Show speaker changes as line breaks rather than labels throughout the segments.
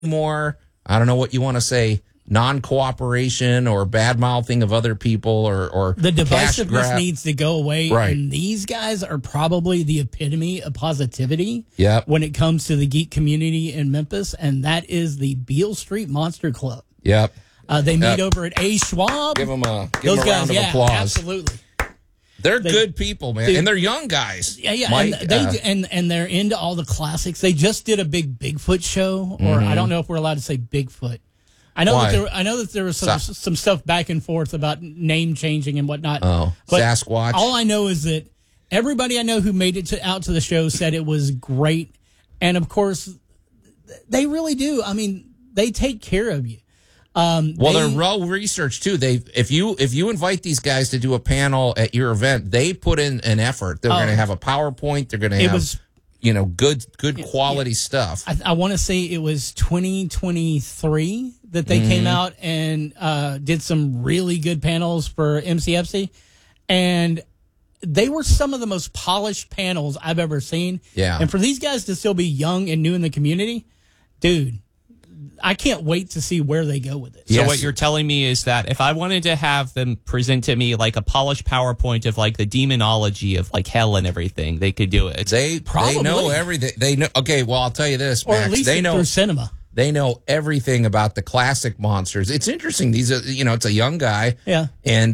more, I don't know what you want to say, non-cooperation or bad-mouthing of other people or
the
cash
divisiveness
grab.
needs to go away.
Right.
And these guys are probably the epitome of positivity
Yep.
when it comes to the geek community in Memphis, and that is the Beale Street Monster Club.
Yep.
They meet over at A. Schwab.
Give them a
Those
round
guys,
of applause.
absolutely.
They're good people, man,
Dude.
and they're young guys.
Yeah,
Mike,
and and they're into all the classics. They just did a big Bigfoot show, or I don't know if we're allowed to say Bigfoot. I know
Why?
that there was some stuff back and forth about name changing and whatnot.
Oh,
but
Sasquatch.
All I know is that everybody I know who made it out to the show said it was great, and of course, they really do. I mean, they take care of you.
They're well researched too. If you invite these guys to do a panel at your event, they put in an effort. They're going to have a PowerPoint. They're going to have good quality stuff.
I want to say it was 2023 that they came out and did some really good panels for MCFC, and they were some of the most polished panels I've ever seen.
Yeah.
And for these guys to still be young and new in the community, dude, I can't wait to see where they go with it.
So what you're telling me is that if I wanted to have them present to me like a polished PowerPoint of like the demonology of like hell and everything, they could do it.
They know everything. They know. Okay, well, I'll tell you this,
Or
Max.
at least
they know
through cinema.
They know everything about the classic monsters. It's interesting. These are, it's a young guy.
Yeah.
And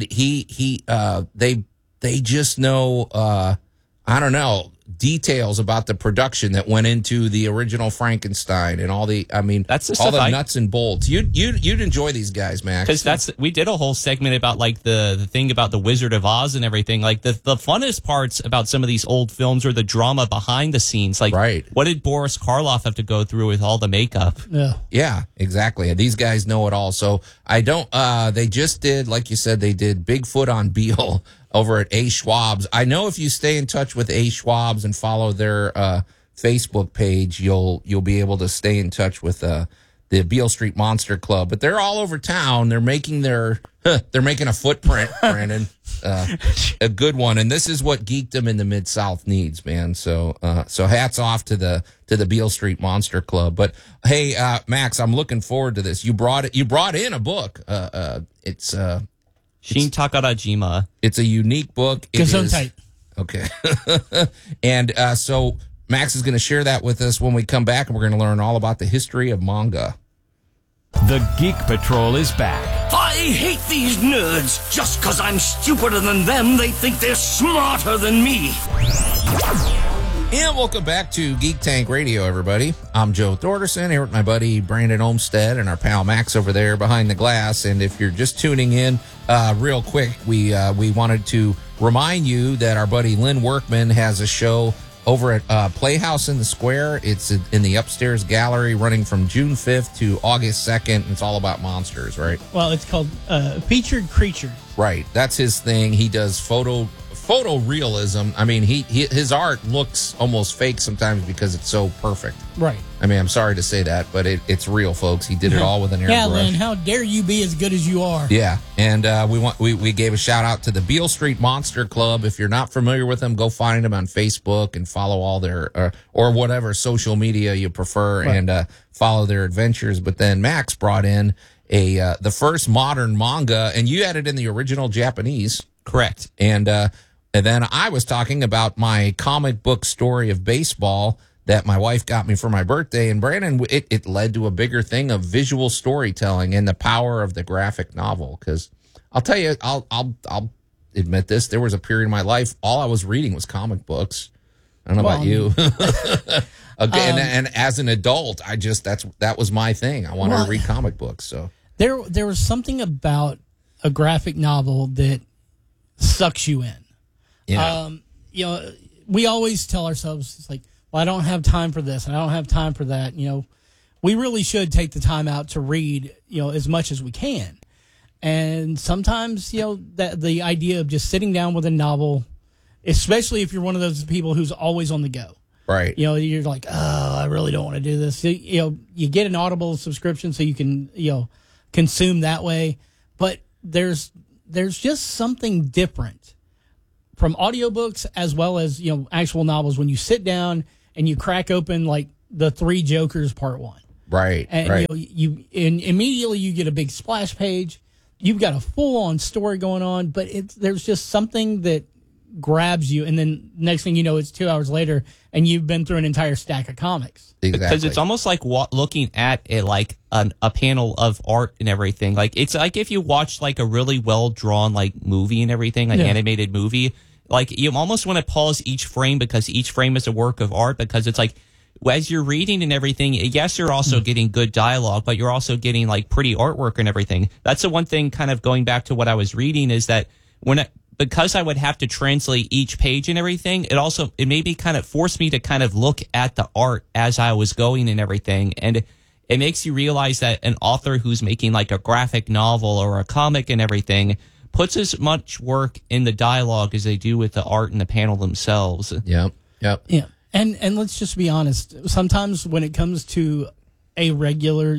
they just know, I don't know, details about the production that went into the original Frankenstein and all the nuts and bolts. You'd enjoy these guys, Max.
Because we did a whole segment about like the thing about the Wizard of Oz and everything. Like the funnest parts about some of these old films are the drama behind the scenes. Like, what did Boris Karloff have to go through with all the makeup?
Yeah, exactly. These guys know it all. So they just did, like you said, they did Bigfoot on Beale over at A. Schwab's. I know if you stay in touch with A. Schwab's and follow their Facebook page, you'll be able to stay in touch with the Beale Street Monster Club. But they're all over town. They're making they're making a footprint, Brandon, a good one. And this is what geekdom in the Mid-South needs, man. So hats off to the Beale Street Monster Club. But hey, Max, I'm looking forward to this. You brought in a book. It's
Shin Takarajima.
It's a unique book.
Gesundheit.
Okay. And so Max is going to share that with us when we come back, and we're going to learn all about the history of manga.
The Geek Patrol is back.
I hate these nerds. Just because I'm stupider than them, they think they're smarter than me.
And welcome back to Geek Tank Radio, everybody. I'm Joe Thorderson here with my buddy Brandon Olmstead and our pal Max over there behind the glass. And if you're just tuning in, real quick, we wanted to remind you that our buddy Lynn Workman has a show over at Playhouse in the Square. It's in the upstairs gallery, running from June 5th to August 2nd. It's all about monsters, right?
Well, it's called Featured Creature.
Right. That's his thing. He does photorealism. I mean, his art looks almost fake sometimes because it's so perfect.
Right.
I mean, I'm sorry to say that, but it's real, folks. He did it all with an airbrush.
Yeah, Lynn, how dare you be as good as you are?
Yeah, and we gave a shout out to the Beale Street Monster Club. If you're not familiar with them, go find them on Facebook and follow all their or whatever social media you prefer, right, and follow their adventures. But then Max brought in the first modern manga, and you had it in the original Japanese,
correct?
And then I was talking about my comic book story of baseball that my wife got me for my birthday. And Brandon, it led to a bigger thing of visual storytelling and the power of the graphic novel. Because I'll tell you, I'll admit this. There was a period in my life, all I was reading was comic books. I don't know about you. And as an adult, that was my thing. I wanted to read comic books. So
there was something about a graphic novel that sucks you in.
Yeah.
We always tell ourselves, it's like, well, I don't have time for this and I don't have time for that. We really should take the time out to read, as much as we can. And sometimes, that the idea of just sitting down with a novel, especially if you're one of those people who's always on the go.
Right.
You're like, oh, I really don't want to do this. You get an Audible subscription so you can, consume that way. But there's just something different from audiobooks as well as, actual novels when you sit down and you crack open like The Three Jokers Part 1.
Right.
And
right.
Immediately you get a big splash page. You've got a full-on story going on, but there's just something that grabs you, and then next thing you know, it's 2 hours later, and you've been through an entire stack of comics.
Exactly.
Because it's almost like looking at it like a panel of art and everything. Like it's like if you watch like a really well drawn like movie and everything, an animated movie. Like you almost want to pause each frame because each frame is a work of art. Because it's like as you're reading and everything, yes, you're also getting good dialogue, but you're also getting like pretty artwork and everything. That's the one thing. Kind of going back to what I was reading is that because I would have to translate each page and everything, it made me kind of force me to kind of look at the art as I was going and everything. And it makes you realize that an author who's making like a graphic novel or a comic and everything puts as much work in the dialogue as they do with the art and the panel themselves.
Yep.
Yeah. And let's just be honest. Sometimes when it comes to a regular,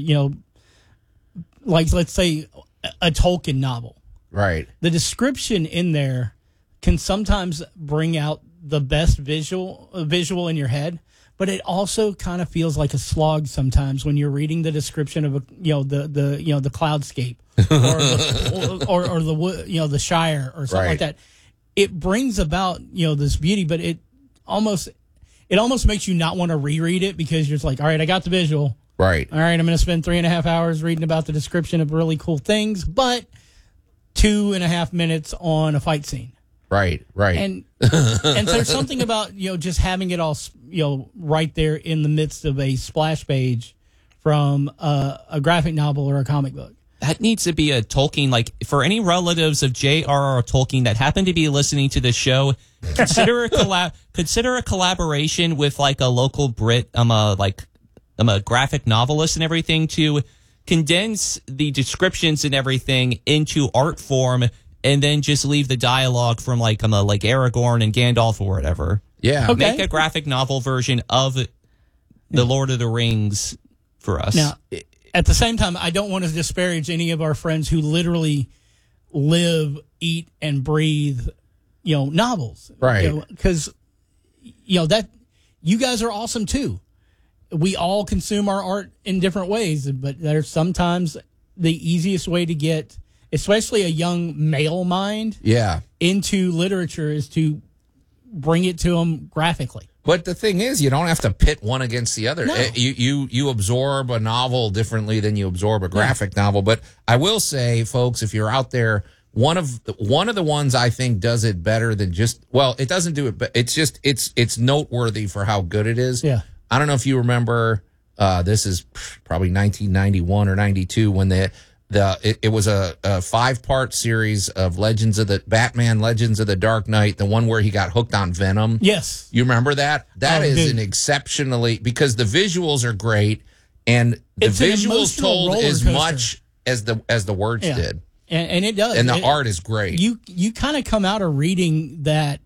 like let's say a Tolkien novel,
right,
the description in there can sometimes bring out the best visual in your head, but it also kind of feels like a slog sometimes when you're reading the description of the cloudscape or the Shire or something like that. It brings about this beauty, but it almost makes you not want to reread it because you're just like, all right, I got the visual.
Right.
All right, I'm going to spend 3.5 hours reading about the description of really cool things, but 2.5 minutes on a fight scene.
Right.
And there's something about just having it all right there in the midst of a splash page from a graphic novel or a comic book.
That needs to be a Tolkien, like for any relatives of J.R.R. Tolkien that happen to be listening to this show, consider a collaboration with like a local Brit. I'm a graphic novelist and everything, to condense the descriptions and everything into art form, and then just leave the dialogue from like Aragorn and Gandalf or whatever.
Yeah.
Okay.
Make a graphic novel version of the Lord of the Rings for us.
Now, at the same time, I don't want to disparage any of our friends who literally live, eat, and breathe, novels.
Right.
Because, that you guys are awesome too. We all consume our art in different ways, but there's sometimes the easiest way to get, especially a young male mind, into literature is to bring it to them graphically.
But the thing is, you don't have to pit one against the other.
No.
You absorb a novel differently than you absorb a graphic novel. But I will say, folks, if you're out there, one of the ones I think does it better than it doesn't do it, but it's noteworthy for how good it is.
Yeah.
I don't know if you remember, this is probably 1991 or 92 when it was a 5-part series of Batman Legends of the Dark Knight, the one where he got hooked on Venom.
Yes.
You remember that? That is an exceptionally, because the visuals are great and the visuals told as much as the words did.
And it does.
And the art is great.
You kind of come out of reading that,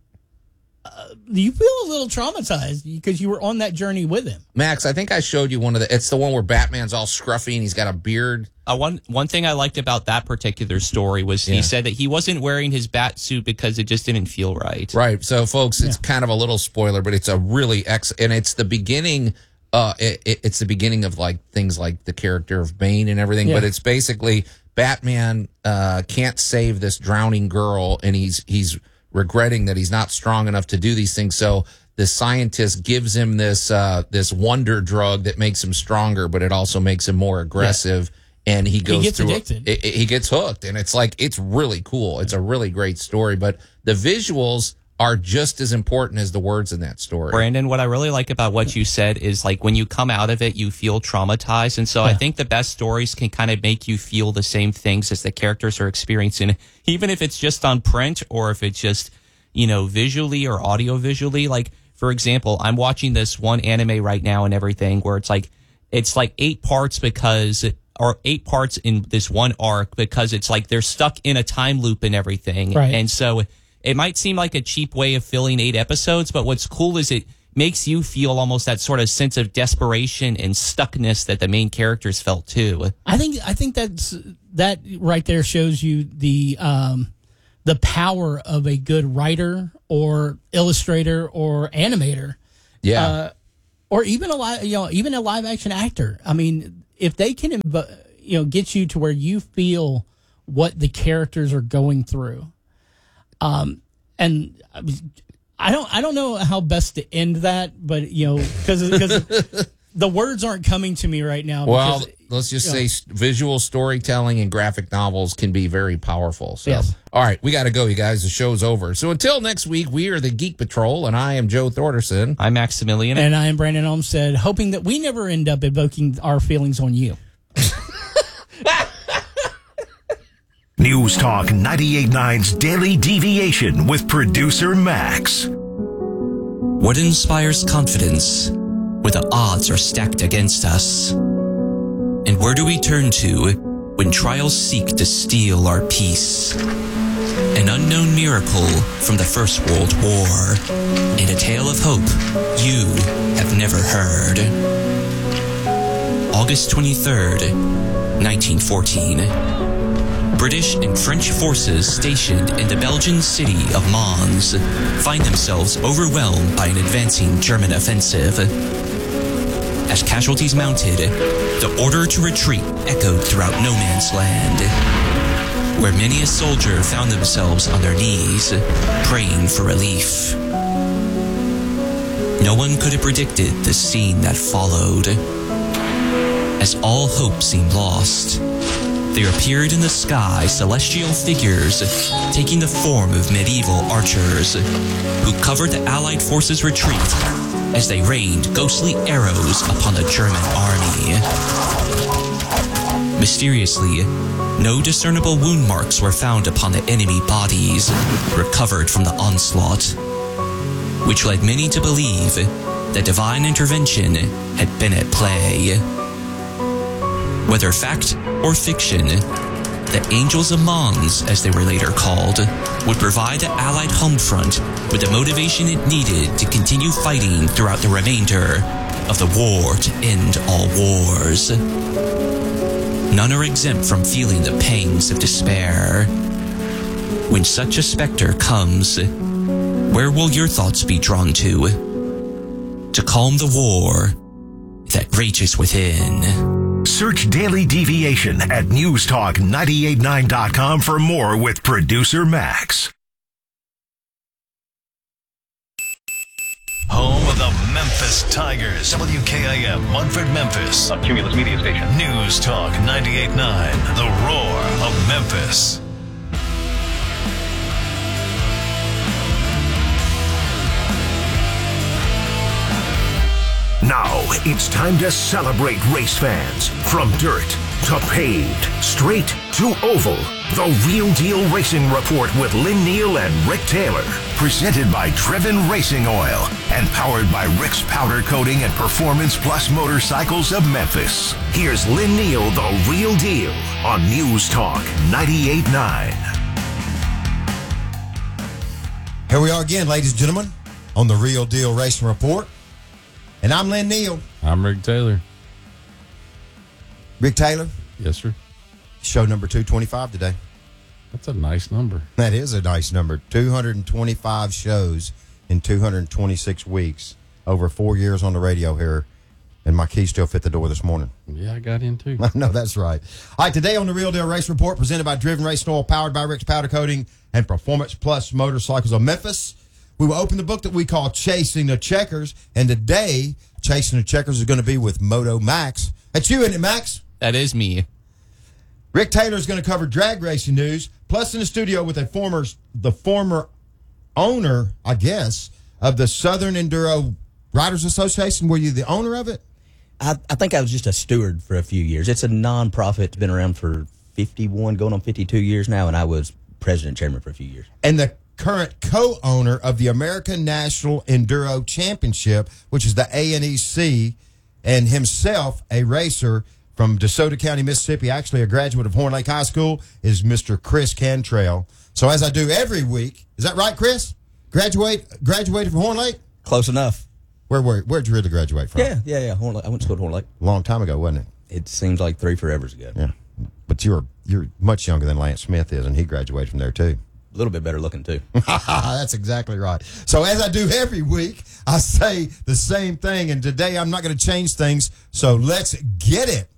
you feel a little traumatized because you were on that journey with him.
Max, I think I showed you it's the one where Batman's all scruffy and he's got a beard.
One thing I liked about that particular story was he said that he wasn't wearing his bat suit because it just didn't feel right.
Right. So, folks, it's kind of a little spoiler, but it's a really and it's the beginning. It's the beginning of like things like the character of Bane and everything. Yeah. But it's basically Batman can't save this drowning girl, and he's regretting that he's not strong enough to do these things. So the scientist gives him this wonder drug that makes him stronger, but it also makes him more aggressive. Yeah. And he gets
addicted.
He gets hooked, and it's really cool. It's a really great story, but the visuals are just as important as the words in that story.
Brandon, what I really like about what you said is like when you come out of it, you feel traumatized. And so I think the best stories can kind of make you feel the same things as the characters are experiencing, even if it's just on print or if it's just, visually or audio visually. Like, for example, I'm watching this one anime right now and everything where it's like 8 parts or 8 parts in this one arc because it's like they're stuck in a time loop and everything.
Right.
And so it might seem like a cheap way of filling 8 episodes, but what's cool is it makes you feel almost that sort of sense of desperation and stuckness that the main characters felt too.
I think that right there shows you the power of a good writer or illustrator or animator.
Yeah.
or even a live action actor. I mean, if they can, get you to where you feel what the characters are going through, and I don't know how best to end that, but because the words aren't coming to me right now.
Well,
because,
let's just say visual storytelling and graphic novels can be very powerful. So,
yes.
All right, we got to go, you guys. The show's over. So until next week, we are the Geek Patrol, and I am Joe Thorderson.
I'm Maximilian.
And I am Brandon Olmstead, hoping that we never end up evoking our feelings on you.
News Talk 98.9's Daily Deviation with producer Max.
What inspires confidence when the odds are stacked against us? And where do we turn to when trials seek to steal our peace? An unknown miracle from the First World War, and a tale of hope you have never heard. August 23rd, 1914. British and French forces stationed in the Belgian city of Mons find themselves overwhelmed by an advancing German offensive. As casualties mounted, the order to retreat echoed throughout no man's land, where many a soldier found themselves on their knees, praying for relief. No one could have predicted the scene that followed. As all hope seemed lost, there appeared in the sky celestial figures taking the form of medieval archers who covered the Allied forces' retreat as they rained ghostly arrows upon the German army. Mysteriously, no discernible wound marks were found upon the enemy bodies recovered from the onslaught, which led many to believe that divine intervention had been at play. Whether fact or fiction, the Angels of Mons, as they were later called, would provide the Allied home front with the motivation it needed to continue fighting throughout the remainder of the war to end all wars. None are exempt from feeling the pangs of despair. When such a specter comes, where will your thoughts be drawn to calm the war that rages within?
Search Daily Deviation at newstalk989.com for more with producer Max. Home of the Memphis Tigers. WKIM, Munford, Memphis.
A Cumulus Media Station.
News Talk 98.9, the roar of Memphis. Now, it's time to celebrate race fans. From dirt to paved, straight to oval. The Real Deal Racing Report with Lynn Neal and Rick Taylor. Presented by Driven Racing Oil and powered by Rick's Powder Coating and Performance Plus Motorcycles of Memphis. Here's Lynn Neal, The Real Deal, on News Talk 98.9.
Here we are again, ladies and gentlemen, on the Real Deal Racing Report. And I'm Lynn Neal.
I'm Rick Taylor.
Rick Taylor?
Yes, sir.
Show number 225 today.
That's a nice number.
That is a nice number. 225 shows in 226 weeks. Over 4 years on the radio here. And my key still fit the door this morning.
Yeah, I got in too.
No, that's right. All right, today on the Real Deal Race Report, presented by Driven Racing Oil, powered by Rick's Powder Coating and Performance Plus Motorcycles of Memphis. We will open the book that we call Chasing the Checkers, and today, Chasing the Checkers is going to be with Moto Max. That's you, isn't it, Max?
That is me.
Rick Taylor is going to cover drag racing news, plus in the studio with the former owner, I guess, of the Southern Enduro Riders Association. Were you the owner of it?
I think I was just a steward for a few years. It's a non-profit. It's been around for 51, going on 52 years now, and I was president chairman for a few years.
And the current co-owner of the American National Enduro Championship, which is the ANEC, and himself a racer from DeSoto County, Mississippi, actually a graduate of Horn Lake High School, is Mr. Chris Cantrell. So as I do every week, is that right, Chris? Graduated from Horn Lake?
Close enough.
Where'd you really graduate from?
Yeah. Horn Lake. I went to school at Horn Lake.
A long time ago, wasn't it?
It seems like 3 forevers ago.
Yeah. But you're much younger than Lance Smith is, and he graduated from there too.
little bit better looking too.
That's exactly right. So as I do every week, I say the same thing, and today I'm not going to change things. So let's get it.